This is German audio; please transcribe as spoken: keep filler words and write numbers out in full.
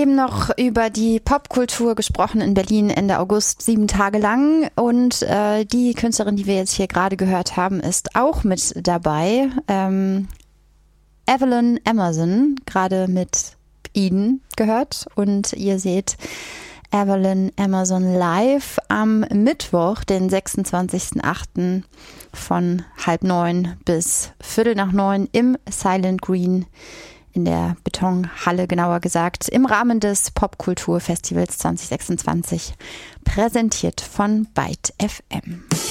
Eben noch über die Popkultur gesprochen in Berlin Ende August, sieben Tage lang. Und äh, die Künstlerin, die wir jetzt hier gerade gehört haben, ist auch mit dabei. Ähm, Evelyn Emerson, gerade mit Eden gehört. Und ihr seht Evelyn Emerson live am Mittwoch, den sechsundzwanzigsten achten von halb neun bis viertel nach neun im Silent Green in der Betonhalle, genauer gesagt, im Rahmen des Popkulturfestivals zwanzig sechsundzwanzig, präsentiert von Byte F M.